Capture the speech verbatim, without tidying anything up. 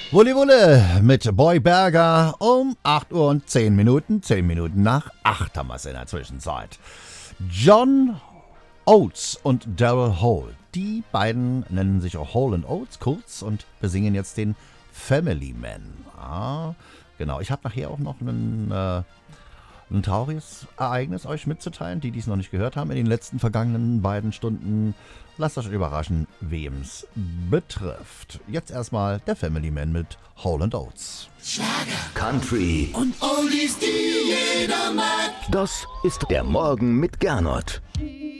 Wulli Wulle mit Boy Berger um acht Uhr und zehn Minuten. zehn Minuten nach acht haben wir es in der Zwischenzeit. John Oates und Daryl Hall. Die beiden nennen sich auch Hall and Oates kurz und besingen jetzt den Family Man. Ah, genau. Ich habe nachher auch noch einen, äh, ein trauriges Ereignis euch mitzuteilen, die dies noch nicht gehört haben in den letzten vergangenen beiden Stunden. Lasst euch überraschen, wem's betrifft. Jetzt erstmal der Family Man mit Hall and Oates. Schlager, Country und Oldies, die jeder mag. Das ist der Morgen mit Gernot.